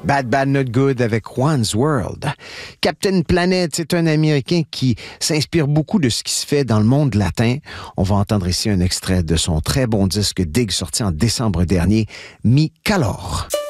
Bad Bad Not Good avec One's World. Captain Planet, c'est un Américain qui s'inspire beaucoup de ce qui se fait dans le monde latin. On va entendre ici un extrait de son très bon disque Dig sorti en décembre dernier, Mi Calor.